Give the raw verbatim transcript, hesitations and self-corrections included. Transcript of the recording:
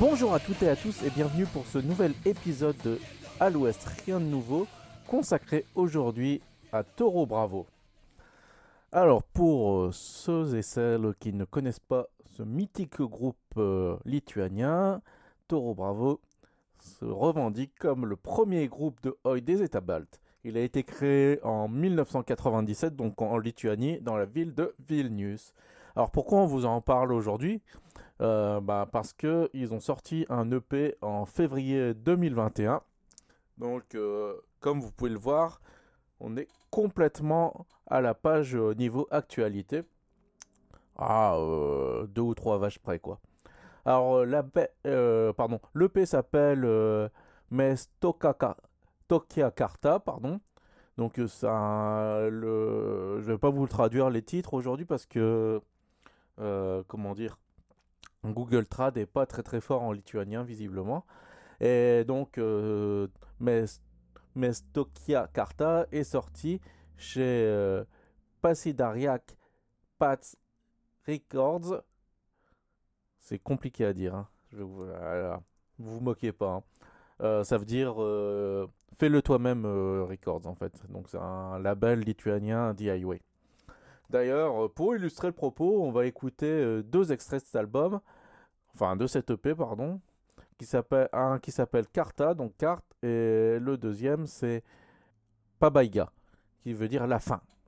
Bonjour à toutes et à tous et bienvenue pour ce nouvel épisode de À l'Ouest, rien de nouveau, consacré aujourd'hui à Toro Bravo. Alors pour euh, ceux et celles qui ne connaissent pas ce mythique groupe euh, lituanien, Toro Bravo se revendique comme le premier groupe de Oi des États baltes. Il a été créé en mille neuf cent quatre-vingt-dix-sept, donc en Lituanie, dans la ville de Vilnius. Alors pourquoi on vous en parle aujourd'hui ? Euh, bah, parce qu'ils ont sorti un E P en février deux mille vingt et un. Donc, euh, comme vous pouvez le voir, on est complètement à la page euh, niveau actualité. Ah, euh, deux ou trois vaches près, quoi. Alors, euh, la ba- euh, pardon, l'E P s'appelle euh, Mes Tokaka- Tokiakarta, pardon. Donc, euh, ça, le... je vais pas vous le traduire les titres aujourd'hui parce que, euh, comment dire, Google Trad est pas très très fort en lituanien visiblement. Et donc euh, Mes, Mestokia Karta est sorti chez euh, Pasidariak Pats Records. C'est compliqué à dire, hein. Je vais vous, euh, vous vous moquez pas, hein. Euh, ça veut dire euh, fais-le toi-même euh, Records en fait. Donc c'est un label lituanien D I Y. D'ailleurs, euh, pour illustrer le propos, on va écouter euh, deux extraits de cet album, enfin de cet E P, pardon, qui s'appelle un qui s'appelle Karta, donc carte, et le deuxième c'est Pabaiga, qui veut dire la fin.